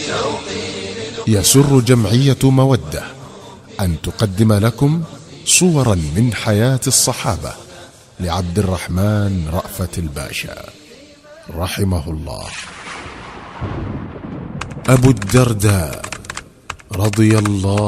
يسر جمعية مودة أن تقدم لكم صورا من حياة الصحابة لعبد الرحمن رأفت الباشا رحمه الله. أبو الدرداء رضي الله